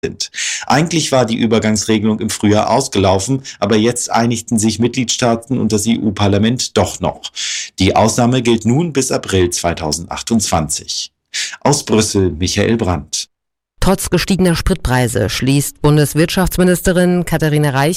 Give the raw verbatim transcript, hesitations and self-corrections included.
sind. Eigentlich war die Übergangsregelung im Frühjahr ausgelaufen, aber jetzt einigten sich Mitgliedstaaten und das E U-Parlament doch noch. Die Ausnahme gilt nun bis April zweitausendachtundzwanzig. Aus Brüssel Michael Brandt. Trotz gestiegener Spritpreise schließt Bundeswirtschaftsministerin Katharina Reich